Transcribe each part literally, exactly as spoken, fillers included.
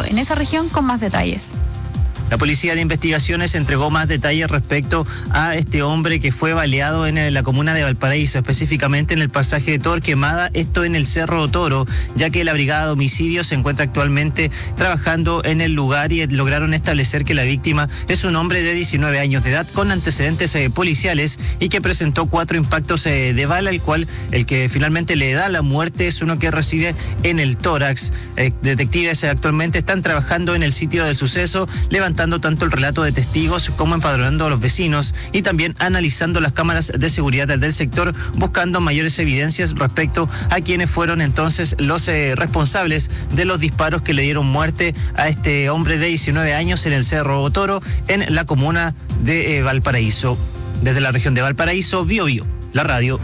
en esa región con más detalles. La Policía de Investigaciones entregó más detalles respecto a este hombre que fue baleado en la comuna de Valparaíso, específicamente en el pasaje de Torquemada, esto en el Cerro Toro, ya que la Brigada de Homicidios se encuentra actualmente trabajando en el lugar y lograron establecer que la víctima es un hombre de diecinueve años de edad con antecedentes eh, policiales y que presentó cuatro impactos eh, de bala, el cual el que finalmente le da la muerte es uno que recibe en el tórax. Eh, detectives eh, actualmente están trabajando en el sitio del suceso, levantando tanto el relato de testigos como empadronando a los vecinos y también analizando las cámaras de seguridad del sector, buscando mayores evidencias respecto a quienes fueron entonces los eh, responsables de los disparos que le dieron muerte a este hombre de diecinueve años en el Cerro Toro, en la comuna de eh, Valparaíso. Desde la región de Valparaíso, Bio Bio, la radio.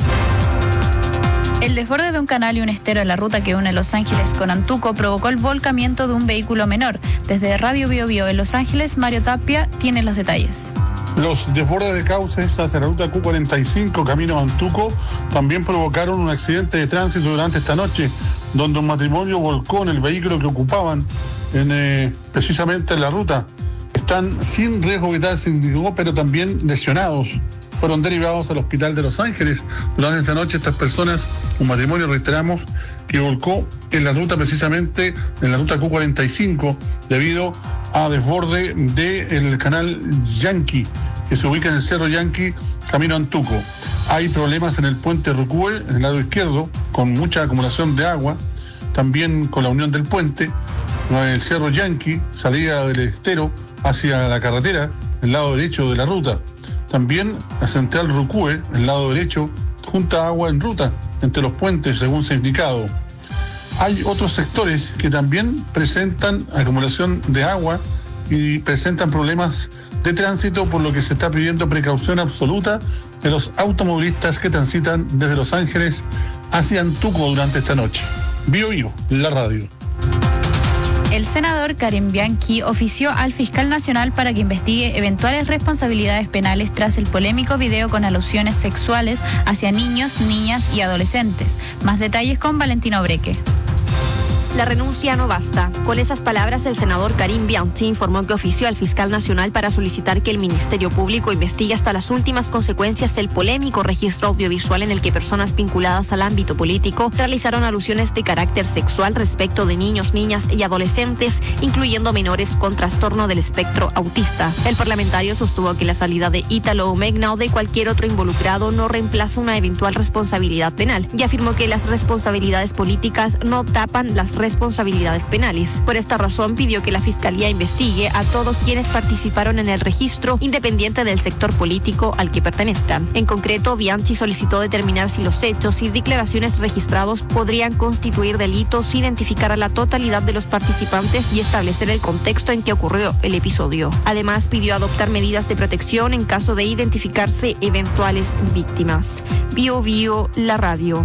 El desborde de un canal y un estero en la ruta que une Los Ángeles con Antuco provocó el volcamiento de un vehículo menor. Desde Radio Bio Bio en Los Ángeles, Mario Tapia tiene los detalles. Los desbordes de cauces hacia la ruta Q cuarenta y cinco, camino a Antuco, también provocaron un accidente de tránsito durante esta noche, donde un matrimonio volcó en el vehículo que ocupaban en, eh, precisamente en la ruta. Están sin riesgo vital, se indicó, pero también lesionados. Fueron derivados al hospital de Los Ángeles. Durante esta noche estas personas, un matrimonio, reiteramos, que volcó en la ruta precisamente, en la ruta Q cuarenta y cinco, debido a desborde del canal Yankee, que se ubica en el Cerro Yankee, camino a Antuco. Hay problemas en el puente Rucúe, en el lado izquierdo, con mucha acumulación de agua, también con la unión del puente, en el Cerro Yankee, salida del estero hacia la carretera, el lado derecho de la ruta. También la central Rucúe, el lado derecho, junta agua en ruta entre los puentes, según se ha indicado. Hay otros sectores que también presentan acumulación de agua y presentan problemas de tránsito, por lo que se está pidiendo precaución absoluta de los automovilistas que transitan desde Los Ángeles hacia Antuco durante esta noche. Bio Bio, la radio. El senador Karim Bianchi ofició al fiscal nacional para que investigue eventuales responsabilidades penales tras el polémico video con alusiones sexuales hacia niños, niñas y adolescentes. Más detalles con Valentino Breque. La renuncia no basta. Con esas palabras, el senador Karim Bianchi informó que ofició al fiscal nacional para solicitar que el Ministerio Público investigue hasta las últimas consecuencias el polémico registro audiovisual en el que personas vinculadas al ámbito político realizaron alusiones de carácter sexual respecto de niños, niñas y adolescentes, incluyendo menores con trastorno del espectro autista. El parlamentario sostuvo que la salida de Ítalo Umegna o de cualquier otro involucrado no reemplaza una eventual responsabilidad penal y afirmó que las responsabilidades políticas no tapan las responsabilidades penales. Por esta razón pidió que la Fiscalía investigue a todos quienes participaron en el registro, independiente del sector político al que pertenezcan. En concreto, Bianchi solicitó determinar si los hechos y declaraciones registrados podrían constituir delitos, identificar a la totalidad de los participantes y establecer el contexto en que ocurrió el episodio. Además, pidió adoptar medidas de protección en caso de identificarse eventuales víctimas. Bio Bio, la radio.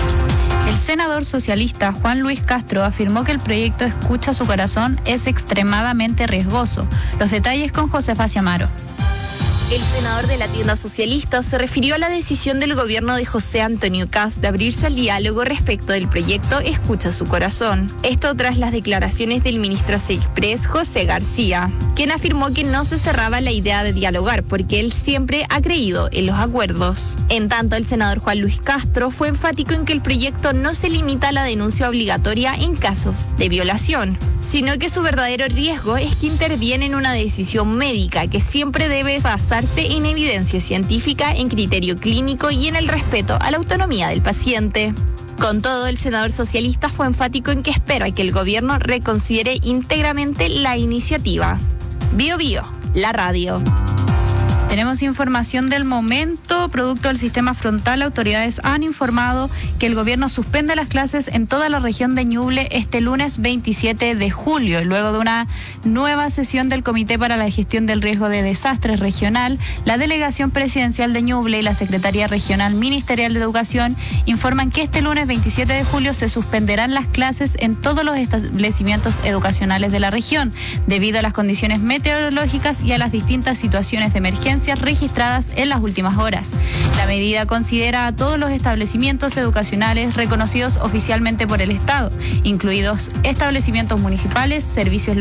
El senador socialista Juan Luis Castro afirmó que el proyecto Escucha su Corazón es extremadamente riesgoso. Los detalles con Josefa Ciamaro. El senador de la tienda socialista se refirió a la decisión del gobierno de José Antonio Kast de abrirse al diálogo respecto del proyecto Escucha su Corazón. Esto tras las declaraciones del ministro Sexpress, José García, quien afirmó que no se cerraba la idea de dialogar porque él siempre ha creído en los acuerdos. En tanto, el senador Juan Luis Castro fue enfático en que el proyecto no se limita a la denuncia obligatoria en casos de violación, sino que su verdadero riesgo es que interviene en una decisión médica que siempre debe basarse en evidencia científica, en criterio clínico y en el respeto a la autonomía del paciente. Con todo, el senador socialista fue enfático en que espera que el gobierno reconsidere íntegramente la iniciativa. Bio Bio, la radio. Tenemos información del momento. Producto del sistema frontal, autoridades han informado que el gobierno suspende las clases en toda la región de Ñuble este lunes veintisiete de julio. Luego de una nueva sesión del Comité para la Gestión del Riesgo de Desastres Regional, la Delegación Presidencial de Ñuble y la Secretaría Regional Ministerial de Educación informan que este lunes veintisiete de julio se suspenderán las clases en todos los establecimientos educacionales de la región, debido a las condiciones meteorológicas y a las distintas situaciones de emergencia registradas en las últimas horas. La medida considera a todos los establecimientos educacionales reconocidos oficialmente por el Estado, incluidos establecimientos municipales, servicios